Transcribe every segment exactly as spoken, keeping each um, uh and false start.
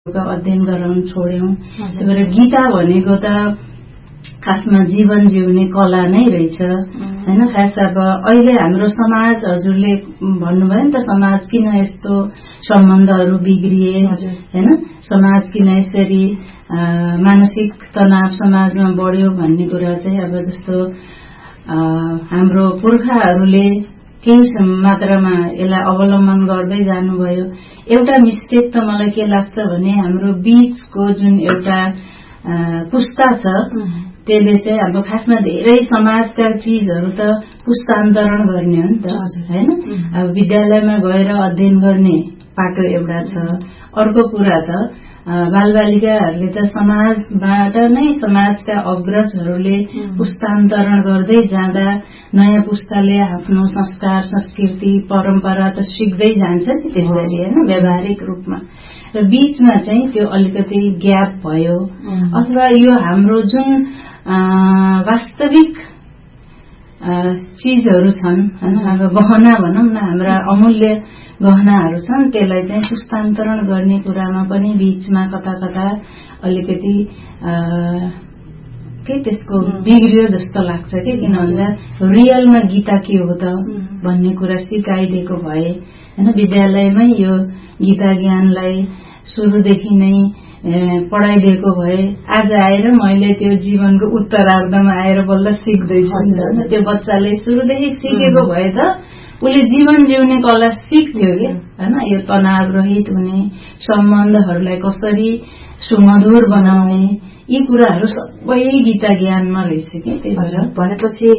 अध्ययन गराउन छोड्यौं। त्यसैले गीता भनेको त खासमा जीवन जिउने कला नै रहेछ हैन। खास अब अहिले हाम्रो समाज, हजुरले भन्नुभयो नि त, समाज किन यस्तो सम्बन्धहरू बिग्रिए हैन, समाज किन यसरी मानसिक तनाव समाजमा बढ्यो भन्ने कुरा चाहिँ अब जस्तो हाम्रो पुर्खाहरूले केही मात्रामा यसलाई अवलम्बन गर्दै जानुभयो। एउटा मिस्टेक त मलाई के लाग्छ भने हाम्रो बीचको जुन एउटा पुस्ता छ त्यसले चाहिँ अब खासमा धेरै समाजका चीजहरू त पुस्तान्तरण गर्ने हो नि त हैन। अब विद्यालयमा गएर अध्ययन गर्ने पाटो एउटा छ। अर्को कुरा त बालबालिकाहरूले त समाजबाट नै, समाजका अग्रजहरूले पुस्तान्तरण गर्दै जाँदा नयाँ पुस्ताले आफ्नो संस्कार, संस्कृति, परम्परा त सिक्दै जान्छ नि त्यसरी हैन, व्यावहारिक रूपमा। र बीचमा चाहिँ त्यो अलिकति ग्याप भयो। अथवा यो हाम्रो जुन वास्तविक चीजहरू छन्, हाम्रो गहना भनौं न, हाम्रा अमूल्य गहनाहरू छन्, त्यसलाई चाहिँ पुस्तान्तरण गर्ने कुरामा पनि बीचमा कता कता अलिकति के त्यसको बिग्रियो जस्तो लाग्छ के। किन भन्दा रियलमा गीता के हो त भन्ने कुरा सिकाइदिएको भए हैन, विद्यालयमै यो गीता ज्ञानलाई सुरुदेखि नै पढाइदिएको भए आज आएर मैले त्यो जीवनको उत्तरार्धमा आएर बल्ल सिक्दैछु। त्यो बच्चाले सुरुदेखि सिकेको भए त उसले जीवन जिउने कला सिक्थ्यो कि हैन। यो तनाव रहित हुने, सम्बन्धहरूलाई कसरी सुमधुर बनाउने, यी कुराहरू सबै गीता ज्ञानमा रहेछ कि। त्यही भएर भनेपछि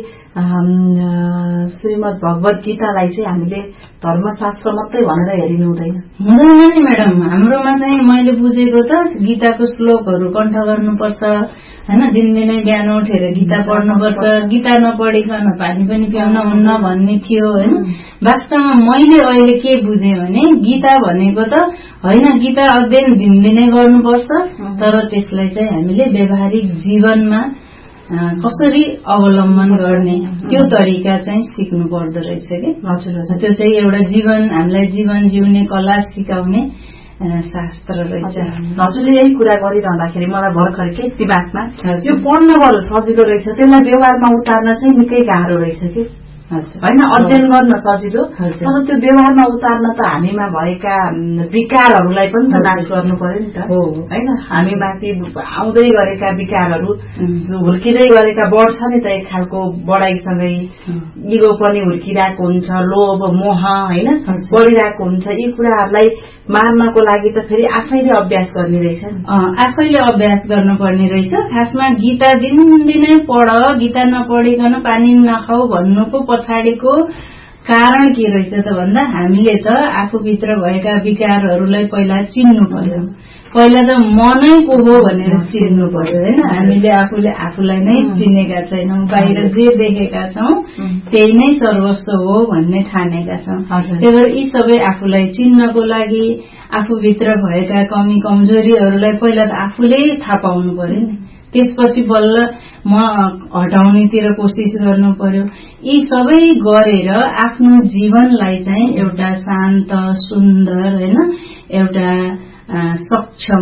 श्रीमद् भगवत गीतालाई चाहिँ हामीले धर्मशास्त्र मात्रै भनेर हेरिनु हुँदैन। हुँदैन नि म्याडम। हाम्रोमा चाहिँ मैले बुझेको त गीताको श्लोकहरू कण्ठ गर्नुपर्छ हैन, दिनदिनै बिहान उठेर गीता पढ्नुपर्छ, गीता नपढिकन पानी पनि पिउन हुन्न भन्ने थियो हैन। वास्तवमा मैले अहिले के बुझेँ भने गीता भनेको त होइन, गीता अध्ययन दिनदिनै गर्नुपर्छ, तर त्यसलाई चाहिँ हामीले व्यावहारिक जीवनमा कसरी अवलम्बन गर्ने त्यो तरिका चाहिँ सिक्नु पर्दो रहेछ कि। हजुर, त्यो चाहिँ एउटा जीवन, हामीलाई जीवन जिउने कला सिकाउने शास्त्र रहेछ। हजुरले यही कुरा गरिरहँदाखेरि मलाई भर्खर के दिमागमा यो पढ्नबाट सजिलो रहेछ, त्यसलाई व्यवहारमा उतार्न चाहिँ निकै गाह्रो रहेछ कि होइन। अध्ययन गर्न सजिलो, तर त्यो व्यवहारमा उतार्न त हामीमा भएका विकारहरूलाई पनि त नाश गर्नु पर्यो नि त होइन। हामी माथि आउँदै गरेका विकारहरू जो हुर्किँदै गरेका बढ्छ नि त, एक खालको बढाइसँगै इगो पनि हुर्किरहेको हुन्छ, लोभ, मोह होइन बढिरहेको हुन्छ। यी कुराहरूलाई मार्नको लागि त फेरि आफैले अभ्यास गर्ने रहेछ नि, आफैले अभ्यास गर्नुपर्ने रहेछ। खासमा गीता दिनदिनै पढ, गीता नपढिकन पानी नखाऊ भन्नुको पछाडिको कारण के रहेछ त भन्दा हामीले त आफूभित्र भएका विकारहरूलाई पहिला चिन्नु पर्यो। पहिला त मनै को हो भनेर चिन्नु पर्यो हैन। हामीले आफूले आफूलाई नै चिनेका छैनौं, बाहिर जे देखेका छौं त्यही नै सर्वस्व हो भन्ने ठानेका छौं। त्यही भएर यी सबै आफूलाई चिन्नको लागि आफूभित्र भएका कमी कमजोरीहरूलाई पहिला त आफूले थाहा पाउनु पर्यो नि, त्यसपछि बल्ल म हटाउनेतिर कोसिस गर्नु पर्यो। यी सबै गरेर आफ्नो जीवनलाई चाहिँ एउटा शान्त, सुन्दर हैन, एउटा सक्षम,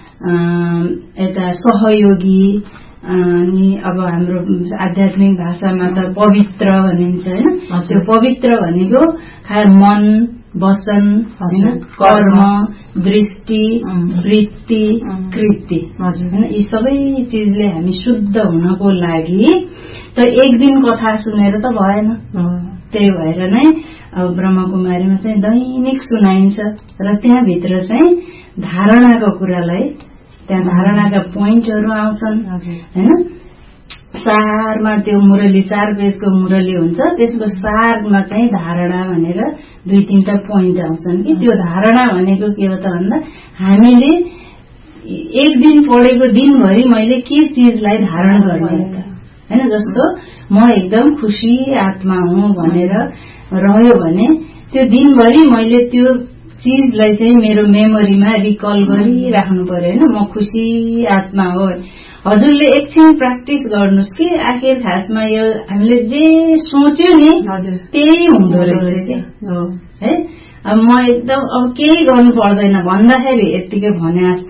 एउटा सहयोगी, अनि अब हाम्रो आध्यात्मिक भाषामा त पवित्र भनिन्छ हैन। त्यो पवित्र भनेको मन, वचन, कर्म, दृष्टि, वृत्ति, कृति हैन, यी सबै चीजले हामी शुद्ध हुनको लागि त एक दिन कथा सुनेर त भएन। त्यही भएर नै अब ब्रह्मकुमारीमा चाहिँ दैनिक सुनाइन्छ र त्यहाँ भित्र चाहिँ धारणाको कुरालाई, त्यहाँ धारणाका पोइन्टहरू आउँछन् हैन। सारमा त्यो मुरली चार पेजको मुरली हुन्छ, त्यसको सारमा चाहिँ धारणा भनेर दुई तीनटा पोइन्ट आउँछन् कि। त्यो धारणा भनेको के हो त भन्दा हामीले एक दिन पढेको दिनभरि मैले के चीजलाई धारण गर्ने हैन। जस्तो म एकदम खुशी आत्मा हुँ भनेर रह्यो भने त्यो दिनभरि मैले त्यो चीजलाई चाहिँ मेरो मेमोरीमा रिकल गरिराख्नु पर्यो हैन। म खुशी आत्मा हो। हजुरले एकछिन प्र्याक्टिस गर्नुस् कि आखिर खासमा यो हामीले जे सोच्यो नि त्यही हुँदो रहेछ के है। अब म एकदम अब केही गर्नु पर्दैन भन्दाखेरि यतिकै भने